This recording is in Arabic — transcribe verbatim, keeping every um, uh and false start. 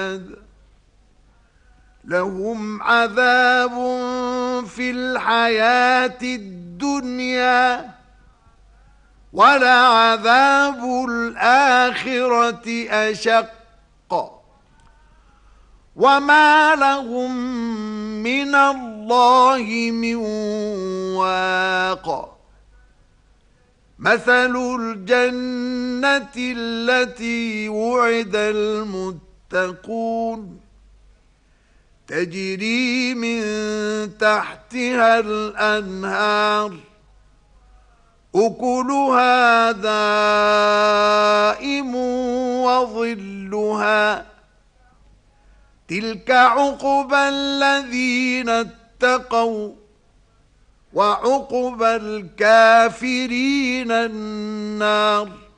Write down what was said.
لهم عذاب في الحياة الدنيا ولعذاب الآخرة أشق وما لهم من الله من واق. مثل الجنة التي وعد المتقون تجري من تحتها الأنهار أكلها دائم وظلها تلك عقبى الذين اتقوا وعقبى الكافرين النار.